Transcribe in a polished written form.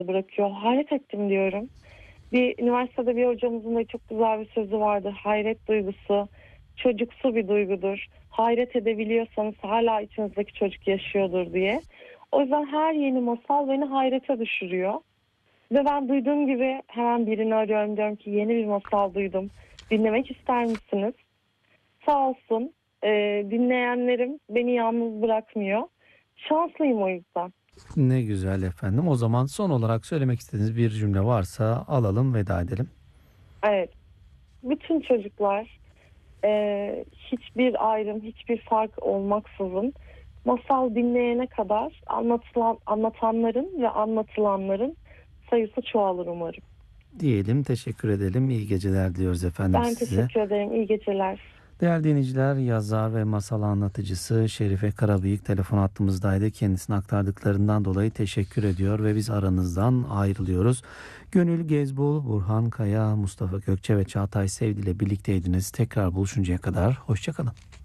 bırakıyor. Hayret ettim diyorum. Bir üniversitede bir hocamızın da çok güzel bir sözü vardı. Hayret duygusu çocuksu bir duygudur. Hayret edebiliyorsanız hala içinizdeki çocuk yaşıyordur diye. O yüzden her yeni masal beni hayrete düşürüyor. Ve ben duyduğum gibi hemen birini arıyorum, diyorum ki yeni bir masal duydum. Dinlemek ister misiniz? Sağ olsun dinleyenlerim beni yalnız bırakmıyor. Şanslıyım o yüzden. Ne güzel efendim. O zaman son olarak söylemek istediğiniz bir cümle varsa alalım, veda edelim. Evet, bütün çocuklar hiçbir ayrım, hiçbir fark olmaksızın masal dinleyene kadar anlatanların ve anlatılanların sayısı çoğalır umarım. Diyelim, teşekkür edelim. İyi geceler diliyoruz efendim Ben size. teşekkür ederim. İyi geceler. Değerli dinleyiciler, yazar ve masal anlatıcısı Şerife Karabıyık telefon hattımızdaydı. Kendisine aktardıklarından dolayı teşekkür ediyor ve biz aranızdan ayrılıyoruz. Gönül Gezbul, Burhan Kaya, Mustafa Gökçe ve Çağatay Sevdi ile birlikteydiniz. Tekrar buluşuncaya kadar hoşça kalın.